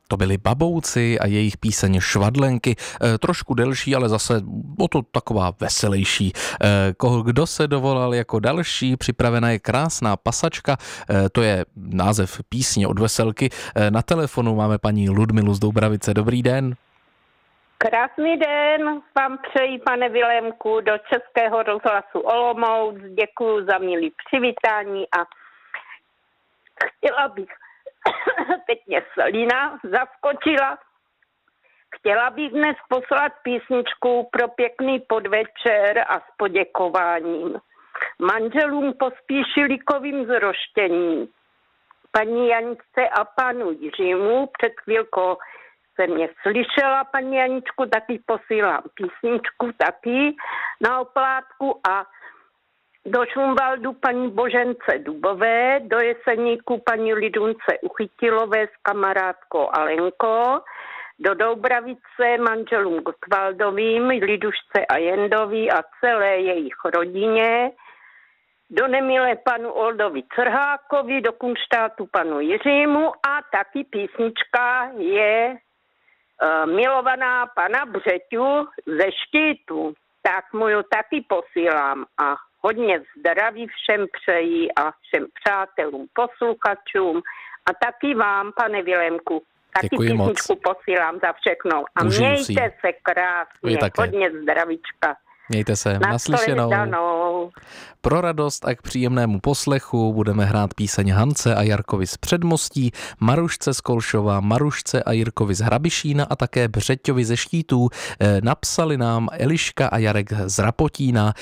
To byli Babouci a jejich píseň Švadlenky. Trošku delší, ale zase o to taková veselější. Kdo se dovolal jako další? Připravena je krásná pasačka. To je název písně od veselky. Na telefonu máme paní Ludmilu z Doubravice. Dobrý den. Krásný den vám přeji, pane Vilémku, do Českého rozhlasu Olomouc. Děkuji za milý přivítání a chtěla bych, teď mě slina zaskočila, chtěla bych dnes poslat písničku pro pěkný podvečer a s poděkováním manželům Pospíšilíkovým z Roštění, paní Janičce a panu Jiřímu. Před chvílkou se mě slyšela, paní Janičku, taky posílám písničku taky na oplátku a do Šumvaldu paní Božence Dubové, do Jeseníku paní Lidunce Uchytilové s kamarádkou Alenko, do Doubravice manželům Gottwaldovým, Lidušce a Jendovi a celé jejich rodině, do Nemile panu Oldovi Crhákovi, do Kunštátu panu Jiřímu a taky písnička je milovaná pana Břeťu ze Štítu. Tak mu ju taky posílám a hodně zdraví všem přeji a všem přátelům, posluchačům a taky vám, pane Vilémku. Taky Děkuji písničku moc. Posílám za všechno. A Užiju mějte si. se krásně, hodně zdravíčka. Mějte se, naslyšenou. Pro radost a k příjemnému poslechu budeme hrát píseň Hance a Jarkovi z Předmostí, Marušce z Kolšova, Marušce a Jirkovi z Hrabišína a také Břeťovi ze Štítů. Napsali nám Eliška a Jarek z Rapotína.